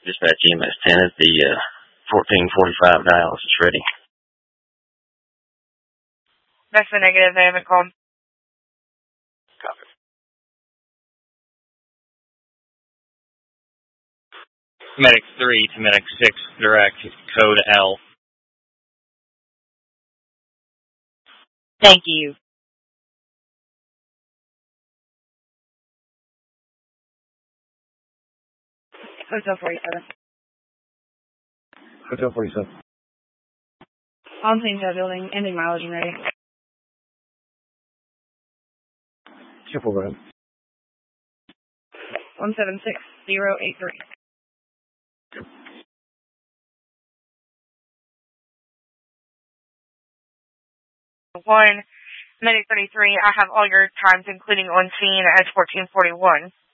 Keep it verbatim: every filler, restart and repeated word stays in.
Dispatch E M S ten is the uh, fourteen forty-five dialysis ready. That's the negative. They haven't called. Copy. Medic three to Medic six, direct, code L. Thank you. Hotel forty-seven. Hotel forty-seven. On scene to building, ending mileage and ready. Ship overhead. one seven six zero eight three. One, Medic thirty-three, I have all your times, including on scene, as fourteen forty-one.